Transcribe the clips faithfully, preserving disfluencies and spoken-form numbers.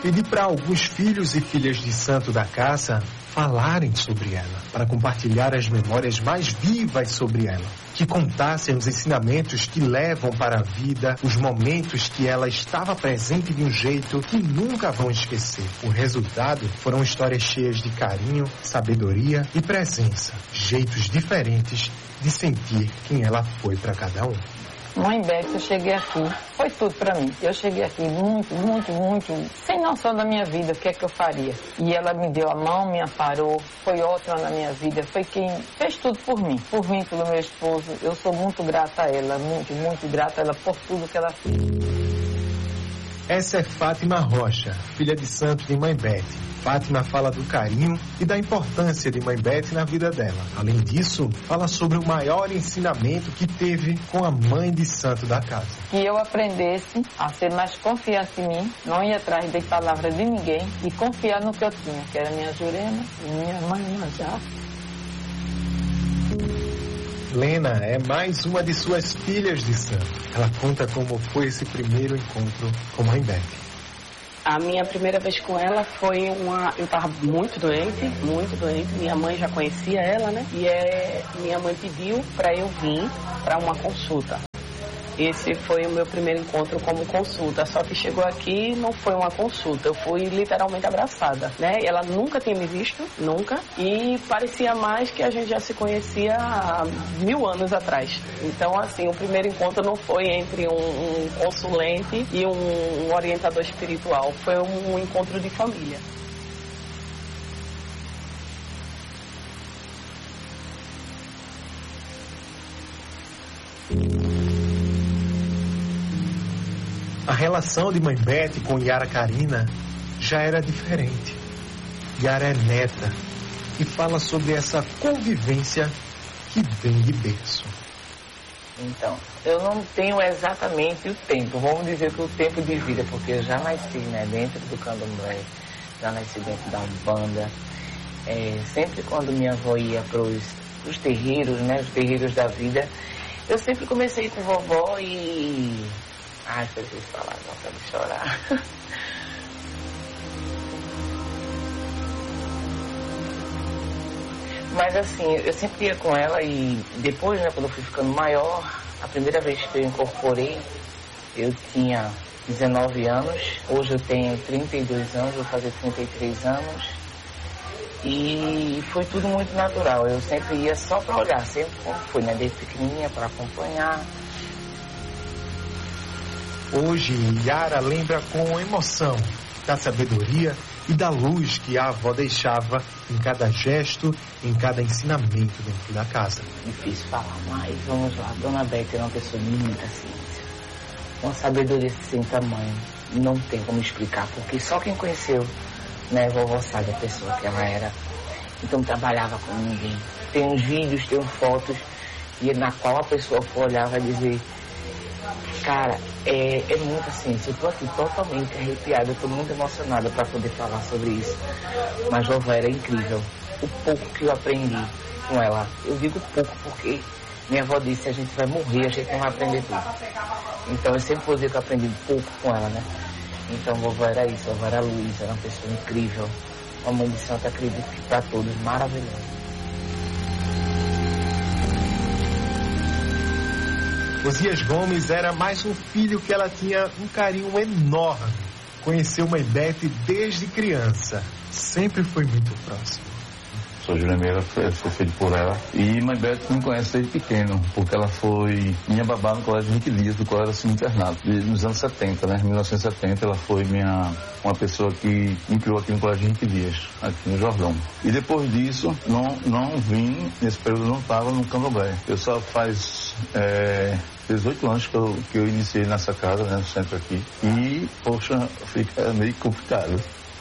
Pedi para alguns filhos e filhas de santo da casa falarem sobre ela, para compartilhar as memórias mais vivas sobre ela, que contassem os ensinamentos que levam para a vida, os momentos que ela estava presente de um jeito que nunca vão esquecer. O resultado foram histórias cheias de carinho, sabedoria e presença, jeitos diferentes de sentir quem ela foi para cada um. Mãe Beth, eu cheguei aqui, foi tudo pra mim. Eu cheguei aqui muito, muito, muito, sem noção da minha vida, o que é que eu faria. E ela me deu a mão, me amparou, foi ótima na minha vida, foi quem fez tudo por mim. Por mim, pelo meu esposo, eu sou muito grata a ela, muito, muito grata a ela por tudo que ela fez. Essa é Fátima Rocha, filha de santo de Mãe Beth. Fátima fala do carinho e da importância de Mãe Beth na vida dela. Além disso, fala sobre o maior ensinamento que teve com a mãe de santo da casa. Que eu aprendesse a ser mais confiante em mim, não ir atrás de palavras de ninguém e confiar no que eu tinha, que era minha Jurema e minha mãe Manjá. Lena é mais uma de suas filhas de santo. Ela conta como foi esse primeiro encontro com Mãe Beth. A minha primeira vez com ela foi uma... Eu estava muito doente, muito doente. Minha mãe já conhecia ela, né? E é... minha mãe pediu para eu vir para uma consulta. Esse foi o meu primeiro encontro como consulta, só que chegou aqui não foi uma consulta, eu fui literalmente abraçada, né? Ela nunca tinha me visto, nunca, e parecia mais que a gente já se conhecia há mil anos atrás. Então, assim, o primeiro encontro não foi entre um, um consulente e um, um orientador espiritual, foi um, um encontro de família. A relação de Mãe Beth com Yara Karina já era diferente. Yara é neta e fala sobre essa convivência que vem de berço. Então, eu não tenho exatamente o tempo, vamos dizer que o tempo de vida, porque eu já nasci, né, dentro do candomblé, já nasci dentro da Umbanda. É, sempre quando minha avó ia para os terreiros, né, os terreiros da vida, eu sempre comecei com vovó e... Ai, se eu falar, não sabe chorar. Mas assim, eu sempre ia com ela e depois, né, quando eu fui ficando maior, a primeira vez que eu incorporei, eu tinha dezenove anos, hoje eu tenho trinta e dois anos, vou fazer trinta e três anos. E foi tudo muito natural, eu sempre ia só para olhar, sempre como foi, né, desde pequenininha, para acompanhar. Hoje, Yara lembra com emoção da sabedoria e da luz que a avó deixava em cada gesto, em cada ensinamento dentro da casa. Difícil falar, mas vamos lá. Dona Beth é uma pessoa de muita ciência. Uma sabedoria sem tamanho. Não tem como explicar, porque só quem conheceu, né, a vovó sabe a pessoa que ela era. Então trabalhava com ninguém. Tem uns vídeos, tem fotos, e na qual a pessoa for olhar vai dizer... Cara, é, é muita ciência. Eu tô aqui totalmente arrepiada, eu tô muito emocionada para poder falar sobre isso. Mas vovó era incrível. O pouco que eu aprendi com ela, eu digo pouco porque minha avó disse, a gente vai morrer, a gente não vai aprender tudo. Então eu sempre vou dizer que eu aprendi pouco com ela, né? Então vovó era isso, vovó era luz, era uma pessoa incrível. Uma mãe de santo, acredito que para todos, maravilhosa. Osias Gomes era mais um filho que ela tinha um carinho enorme. Conheceu Mãe Beth desde criança. Sempre foi muito próximo. Sou Juremeira, foi feito por ela. E Mãe Beth me conhece desde pequeno, porque ela foi minha babá no Colégio Henrique Dias, do Colégio Internato, nos anos setenta, né? Em mil novecentos e setenta, ela foi minha, uma pessoa que me criou aqui no Colégio Henrique Dias, aqui no Jordão. E depois disso, não, não vim, nesse período não estava no candomblé. Eu só faz é, dezoito anos que eu, que eu iniciei nessa casa, né, no centro aqui. E, poxa, fica meio complicado.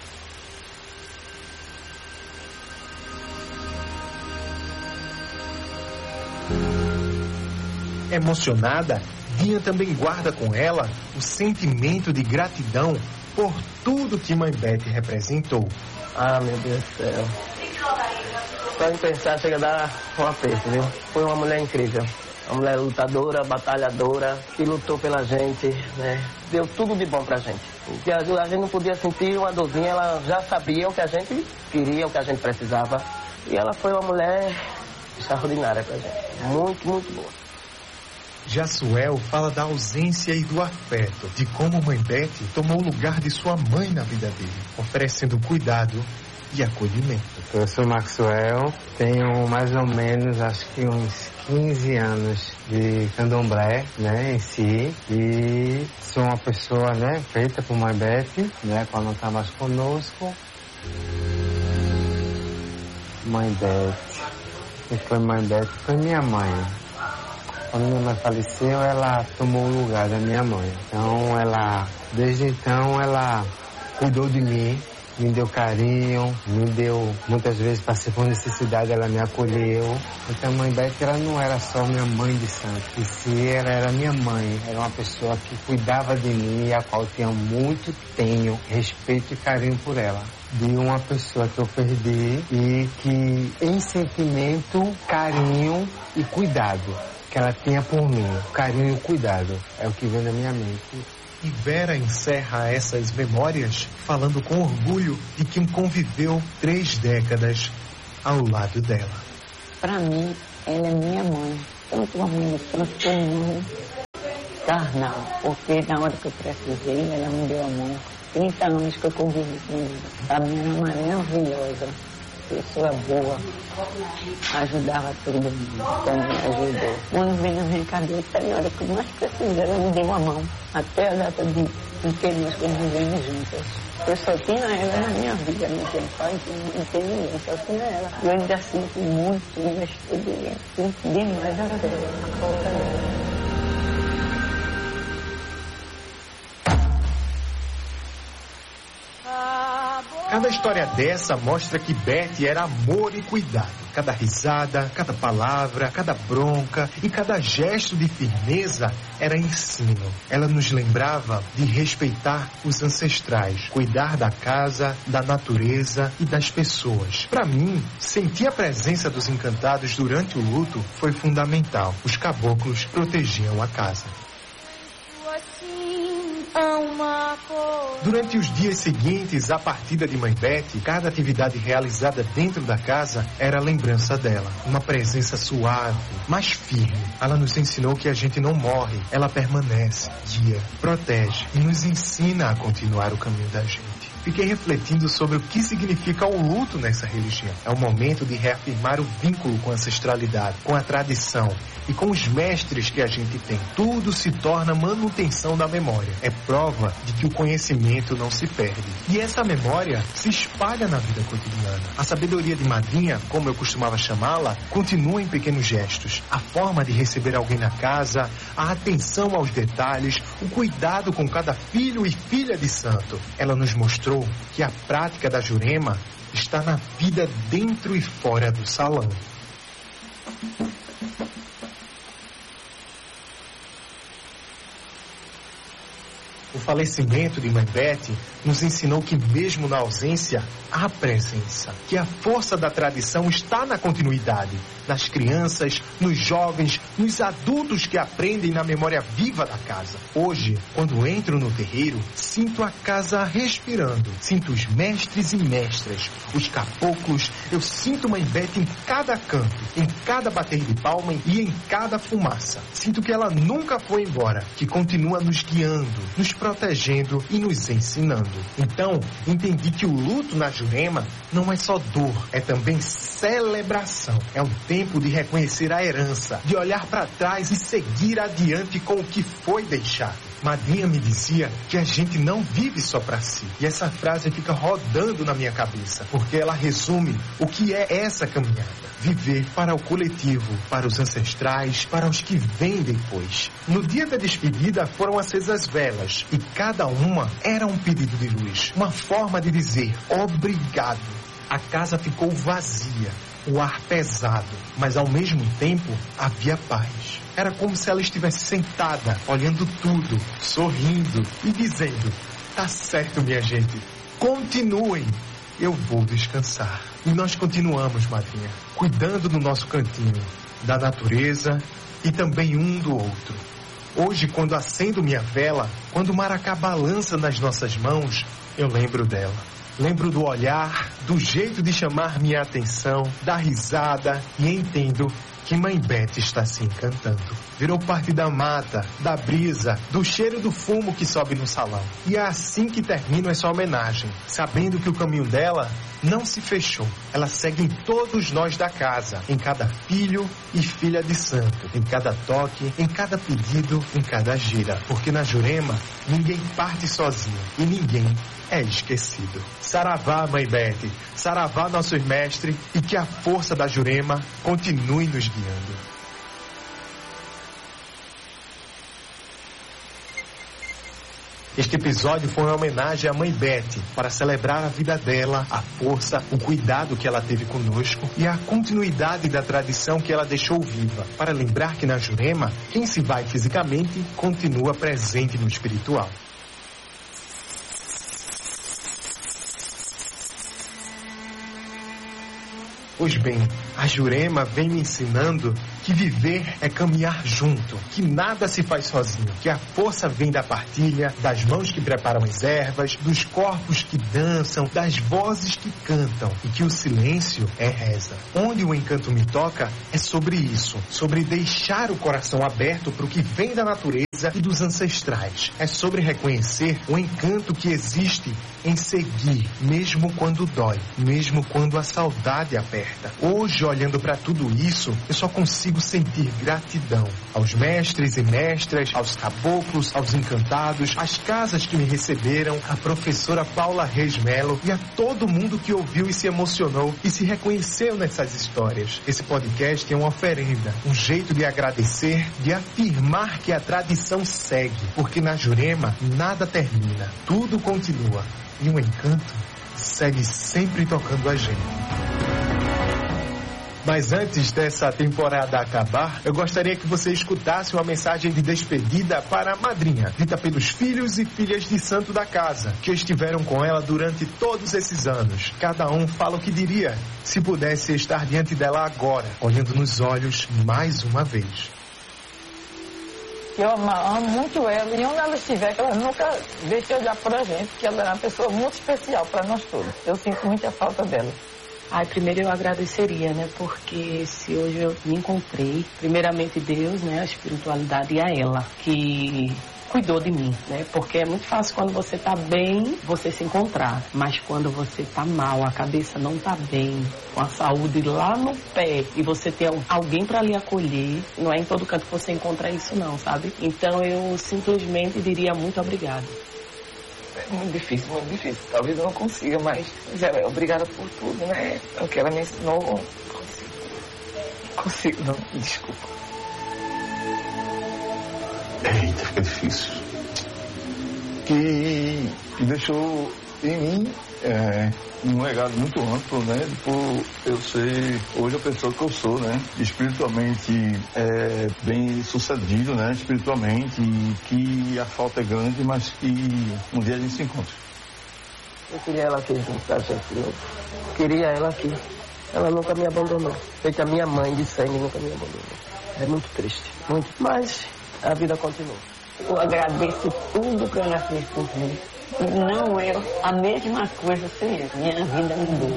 Emocionada, Dinha também guarda com ela o sentimento de gratidão por tudo que Mãe Beth representou. Ah, meu Deus do céu. Só em pensar chega a dar um aperto, viu? Foi uma mulher incrível. Uma mulher lutadora, batalhadora, que lutou pela gente, né? Deu tudo de bom pra gente. O que a a gente não podia sentir uma dorzinha, ela já sabia o que a gente queria, o que a gente precisava. E ela foi uma mulher extraordinária pra gente. Muito, muito boa. Já Suel fala da ausência e do afeto, de como mãe Beth tomou o lugar de sua mãe na vida dele, oferecendo cuidado e acolhimento. Eu sou Maxwell, tenho mais ou menos, acho que uns quinze anos de candomblé, né, em si, e sou uma pessoa, né, feita por mãe Beth, né, quando não está mais conosco. Mãe Beth, quem foi mãe Beth? Foi minha mãe. Quando minha mãe faleceu, ela tomou o lugar da minha mãe. Então, ela, desde então, ela cuidou de mim, me deu carinho, me deu, muitas vezes passei por necessidade, ela me acolheu. Então, a mãe Beth, ela não era só minha mãe de santo, e se ela era minha mãe, era uma pessoa que cuidava de mim, a qual tinha muito, tenho respeito e carinho por ela. De uma pessoa que eu perdi e que, em sentimento, carinho e cuidado que ela tinha por mim, carinho e cuidado, é o que vem na minha mente. E Vera encerra essas memórias falando com orgulho de quem conviveu três décadas ao lado dela. Para mim, ela é minha mãe, tanto uma mãe quanto uma mãe carnal, porque na hora que eu precisei, ela me deu a mão. trinta anos que eu convivi com ela. Para mim era maravilhosa, pessoa boa, ajudava todo mundo, também ajudou. Quando veio na minha cabeça, na hora que eu mais precisei, ela me deu a mão, até a data de, de que nós convivemos juntas. Eu só tinha ela na minha vida, não tinha pai, não tinha ninguém, só tinha ela. Eu ainda sinto muito, mas eu sinto demais a falta dela. Cada história dessa mostra que Beth era amor e cuidado. Cada risada, cada palavra, cada bronca e cada gesto de firmeza era ensino. Ela nos lembrava de respeitar os ancestrais, cuidar da casa, da natureza e das pessoas. Para mim, sentir a presença dos encantados durante o luto foi fundamental. Os caboclos protegiam a casa. Durante os dias seguintes à partida de mãe Beth, cada atividade realizada dentro da casa era a lembrança dela. Uma presença suave, mas firme. Ela nos ensinou que a gente não morre, ela permanece, guia, protege e nos ensina a continuar o caminho da gente. Fiquei refletindo sobre o que significa o luto nessa religião. É o momento de reafirmar o vínculo com a ancestralidade, com a tradição e com os mestres que a gente tem. Tudo se torna manutenção da memória. É prova de que o conhecimento não se perde. E essa memória se espalha na vida cotidiana. A sabedoria de madrinha, como eu costumava chamá-la, continua em pequenos gestos. A forma de receber alguém na casa, a atenção aos detalhes, o cuidado com cada filho e filha de santo. Ela nos mostrou que a prática da Jurema está na vida dentro e fora do salão. O falecimento de mãe Beth nos ensinou que mesmo na ausência, há presença. Que a força da tradição está na continuidade, nas crianças, nos jovens, nos adultos que aprendem na memória viva da casa. Hoje, quando entro no terreiro, sinto a casa respirando. Sinto os mestres e mestras, os caboclos. Eu sinto mãe Beth em cada canto, em cada bater de palma e em cada fumaça. Sinto que ela nunca foi embora, que continua nos guiando, nos protegendo e nos ensinando. Então, entendi que o luto na Jurema não é só dor, é também celebração. É um tempo de reconhecer a herança, de olhar para trás e seguir adiante com o que foi deixado. Madrinha me dizia que a gente não vive só para si. E essa frase fica rodando na minha cabeça, porque ela resume o que é essa caminhada. Viver para o coletivo, para os ancestrais, para os que vêm depois. No dia da despedida foram acesas velas e cada uma era um pedido de luz. Uma forma de dizer obrigado. A casa ficou vazia, o ar pesado, mas ao mesmo tempo havia paz. Era como se ela estivesse sentada, olhando tudo, sorrindo e dizendo: tá certo, minha gente, continuem, eu vou descansar. E nós continuamos, madrinha, cuidando do nosso cantinho, da natureza e também um do outro. Hoje, quando acendo minha vela, quando o maracá balança nas nossas mãos, eu lembro dela. Lembro do olhar, do jeito de chamar minha atenção, da risada e entendo que Mãe Beth está se encantando. Virou parte da mata, da brisa, do cheiro do fumo que sobe no salão. E é assim que termino essa homenagem, sabendo que o caminho dela não se fechou. Ela segue em todos nós da casa, em cada filho e filha de santo, em cada toque, em cada pedido, em cada gira. Porque na Jurema, ninguém parte sozinho e ninguém é esquecido. Saravá, Mãe Beth, saravá, nossos mestres, e que a força da Jurema continue nos guiando. Este episódio foi uma homenagem à Mãe Beth, para celebrar a vida dela, a força, o cuidado que ela teve conosco e a continuidade da tradição que ela deixou viva, para lembrar que na Jurema, quem se vai fisicamente continua presente no espiritual. Pois bem, a Jurema vem me ensinando que viver é caminhar junto, que nada se faz sozinho, que a força vem da partilha, das mãos que preparam as ervas, dos corpos que dançam, das vozes que cantam, e que o silêncio é reza. Onde o encanto me toca é sobre isso, sobre deixar o coração aberto para o que vem da natureza e dos ancestrais. É sobre reconhecer o encanto que existe em seguir, mesmo quando dói, mesmo quando a saudade aperta. Hoje, olhando para tudo isso, eu só consigo sentir gratidão aos mestres e mestras, aos caboclos, aos encantados, às casas que me receberam, à professora Paula Reis Melo e a todo mundo que ouviu e se emocionou e se reconheceu nessas histórias. Esse podcast é uma oferenda, um jeito de agradecer, de afirmar que a tradição segue, porque na Jurema nada termina, tudo continua e o encanto segue sempre tocando a gente. Mas antes dessa temporada acabar, eu gostaria que você escutasse uma mensagem de despedida para a madrinha, dita pelos filhos e filhas de santo da casa, que estiveram com ela durante todos esses anos. Cada um fala o que diria, se pudesse estar diante dela agora, olhando nos olhos mais uma vez. Eu amo muito ela, e onde ela estiver, ela nunca deixa de olhar pra gente, porque ela é uma pessoa muito especial para nós todos. Eu sinto muita falta dela. Ai, primeiro eu agradeceria, né, porque se hoje eu me encontrei, primeiramente Deus, né, a espiritualidade e a ela, que cuidou de mim, né, porque é muito fácil quando você tá bem, você se encontrar, mas quando você tá mal, a cabeça não tá bem, com a saúde lá no pé, e você tem alguém para lhe acolher, não é em todo canto que você encontra isso não, sabe? Então eu simplesmente diria muito obrigada. É muito difícil, muito difícil. Talvez eu não consiga, mas, mas é, obrigada por tudo, né? O que ela me ensinou, não consigo. Não consigo, não. Desculpa. Eita, fica difícil. Que, que deixou em mim é, um legado muito amplo, né? Por eu ser hoje a pessoa que eu sou, né? Espiritualmente é, bem sucedido, né? Espiritualmente, e que a falta é grande, mas que um dia a gente se encontra. Eu queria ela aqui junto da gente, eu queria ela aqui. Ela nunca me abandonou. Feita a minha mãe de sangue nunca me abandonou. É muito triste, muito. Mas a vida continua. Eu agradeço tudo que ela fez por mim. Não é a mesma coisa sem ela. Minha vida mudou.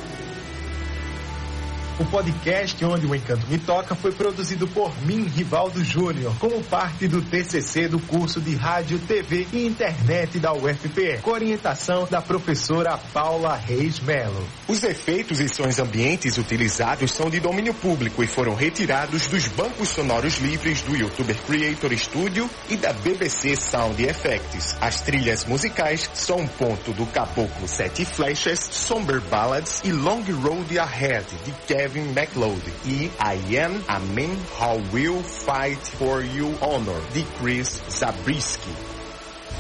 O podcast Onde o Encanto Me Toca foi produzido por mim, Rivaldo Júnior, como parte do T C C do curso de Rádio, T V e Internet da U F P E, com orientação da professora Paula Reis Melo. Os efeitos e sons ambientes utilizados são de domínio público e foram retirados dos bancos sonoros livres do YouTuber Creator Studio e da B B C Sound Effects. As trilhas musicais são um ponto do Caboclo Sete Flechas, Somber Ballads e Long Road Ahead, de Kevin Kevin MacLeod, e I Am a Man Who Will Fight for You Honor, de Chris Zabriskie.